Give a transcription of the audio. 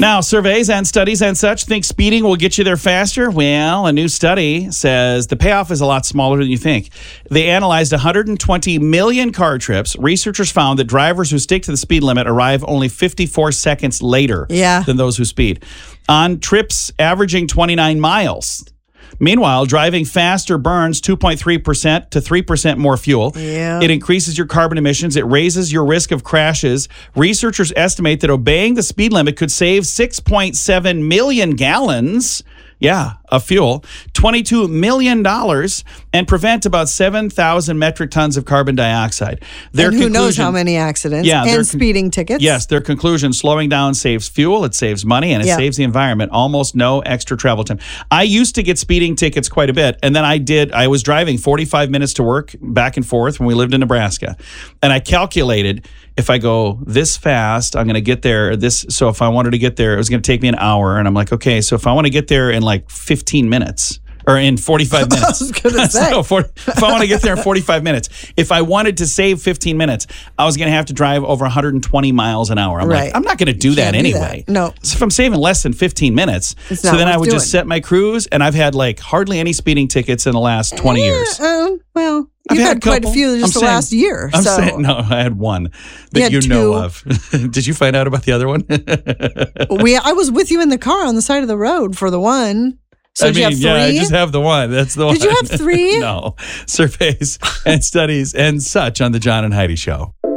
Now, surveys and studies and such think speeding will get you there faster. Well, a new study says the payoff is a lot smaller than you think. They analyzed 120 million car trips. Researchers found that drivers who stick to the speed limit arrive only 54 seconds later than those who speed. On trips averaging 29 miles. Meanwhile, driving faster burns 2.3% to 3% more fuel. Yeah. It increases your carbon emissions. It raises your risk of crashes. Researchers estimate that obeying the speed limit could save 6.7 million gallons of fuel, $22 million, and prevent about 7,000 metric tons of carbon dioxide. And who knows how many accidents and speeding tickets. Yes, their conclusion, slowing down saves fuel, it saves money, and it saves the environment. Almost no extra travel time. I used to get speeding tickets quite a bit, and then I was driving 45 minutes to work back and forth when we lived in Nebraska, and I calculated if I go this fast, I'm going to get there. So if I wanted to get there, it was going to take me an hour. And I'm like, okay, so if I want to get there in like 15 minutes or in 45 minutes. I was going to say. If I want to get there in 45 minutes, if I wanted to save 15 minutes, I was going to have to drive over 120 miles an hour. I'm like, I'm not going to do that anyway. No. So if I'm saving less than 15 minutes, so then I would just set my cruise, and I've had like hardly any speeding tickets in the last 20 years. Well, you've had quite a few just the last year. No, I had one that you know of. Did you find out about the other one? I was with you in the car on the side of the road for the one. So did you have 3? I just have the one. That's the one. Did you have 3? No. Surveys and studies and such on the John and Heidi Show.